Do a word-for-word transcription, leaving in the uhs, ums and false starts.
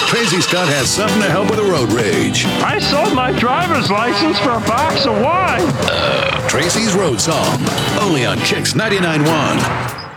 Crazy Scott has something to help with the road rage. I sold my driver's license for a box of wine. Uh, Tracy's Road Song, only on Kix ninety-nine point one.